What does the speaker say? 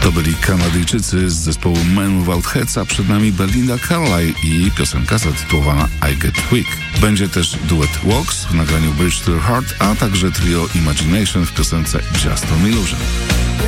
To byli Kanadyjczycy z zespołu Men Without Heads, a przed nami Belinda Carlisle i piosenka zatytułowana I Get Weak. Będzie też duet Walks w nagraniu Bridge to the Heart, a także trio Imagination w piosence Just an Illusion.